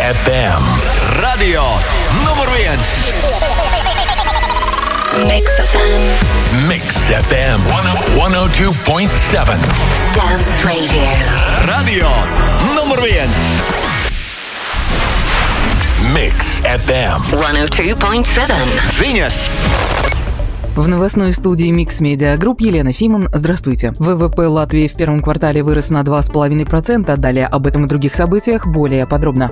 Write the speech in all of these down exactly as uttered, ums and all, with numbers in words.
эф эм. Radio nummer viens. Mix эф эм. Mix эф эм сто два и семь. Dance Radio. Radio nummer viens. Mix эф эм сто два и семь. Viņas. В новостной студии Mix Media Group Елена Симон. Здравствуйте. ВВП Латвии в первом квартале вырос на два целых пять десятых процента. Далее об этом и других событиях более подробно.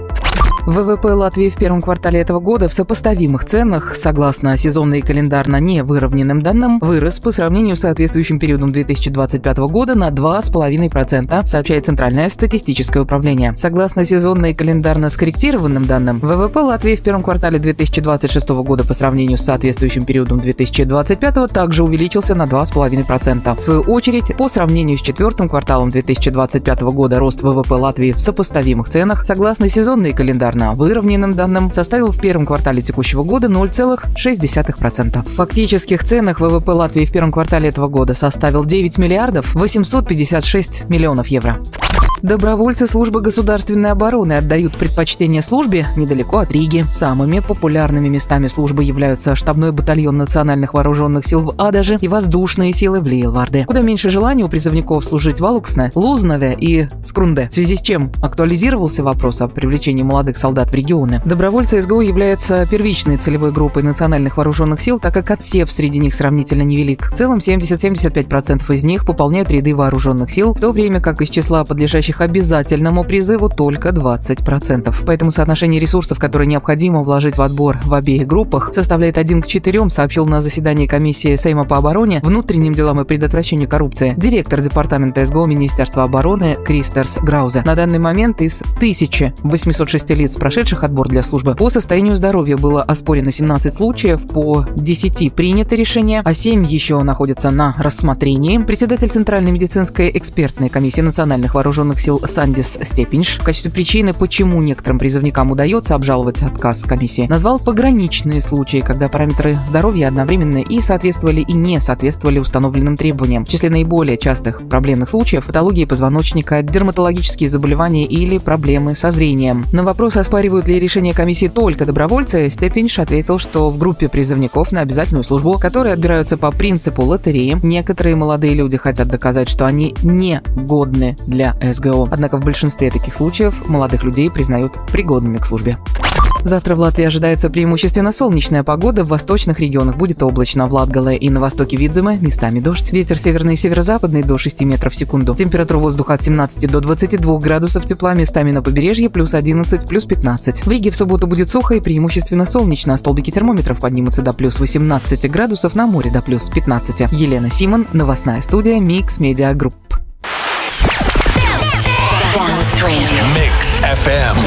ВВП Латвии в первом квартале этого года в сопоставимых ценах, согласно сезонно и календарно не выровненным данным, вырос по сравнению с соответствующим периодом две тысячи двадцать пятого года на два целых пять десятых процента, сообщает Центральное статистическое управление. Согласно сезонно и календарно скорректированным данным, ВВП Латвии в первом квартале две тысячи двадцать шестого года по сравнению с соответствующим периодом две тысячи двадцать пятого также увеличился на два целых пять десятых процента. В свою очередь, по сравнению с четвертым кварталом две тысячи двадцать пятого года рост ВВП Латвии в сопоставимых ценах, согласно сезонно и календарно выровненным данным, составил в первом квартале текущего года ноль целых шесть десятых процента. В фактических ценах ВВП Латвии в первом квартале этого года составил девять миллиардов восемьсот пятьдесят шесть миллионов евро. Добровольцы службы государственной обороны отдают предпочтение службе недалеко от Риги. Самыми популярными местами службы являются штабной батальон национальных вооруженных сил в Адаже и воздушные силы в Лиелварде. Куда меньше желания у призывников служить в Алуксне, Лузнове и Скрунде, в связи с чем актуализировался вопрос о привлечении молодых солдат в регионы. Добровольцы СГУ являются первичной целевой группой национальных вооруженных сил, так как отсев среди них сравнительно невелик. В целом семьдесят - семьдесят пять процентов из них пополняют ряды вооруженных сил, в то время как из числа подлежащих обязательному призыву только двадцать процентов. Поэтому соотношение ресурсов, которые необходимо вложить в отбор в обеих группах, составляет один к четырем, сообщил на заседании комиссии Сейма по обороне, внутренним делам и предотвращению коррупции директор департамента СГУ Министерства обороны Кристерс Граузе. На данный момент из тысячи восьмисот шести лиц, прошедших отбор для службы, по состоянию здоровья было оспорено семнадцать случаев, по десяти принято решение, а семь еще находятся на рассмотрении. Председатель Центральной медицинской экспертной комиссии национальных вооруженных сил Сандис Степинш в качестве причины, почему некоторым призывникам удается обжаловать отказ комиссии, назвал пограничные случаи, когда параметры здоровья одновременно и соответствовали, и не соответствовали установленным требованиям. В числе наиболее частых проблемных случаев патологии позвоночника, дерматологические заболевания или проблемы со зрением. На вопрос, оспаривают ли решение комиссии только добровольцы, Степинш ответил, что в группе призывников на обязательную службу, которые отбираются по принципу лотереи, некоторые молодые люди хотят доказать, что они не годны для СГУ. Однако в большинстве таких случаев молодых людей признают пригодными к службе. Завтра в Латвии ожидается преимущественно солнечная погода. В восточных регионах будет облачно. В Латгале и на востоке Видземе местами дождь. Ветер северный и северо-западный до шести метров в секунду. Температура воздуха от семнадцати до двадцати двух градусов тепла. Местами на побережье плюс одиннадцать, плюс пятнадцать. В Риге в субботу будет сухо и преимущественно солнечно. Столбики термометров поднимутся до плюс восемнадцати градусов, на море до плюс пятнадцати. Елена Симон, новостная студия Mix Media Group. Dance Radio. Mix эф эм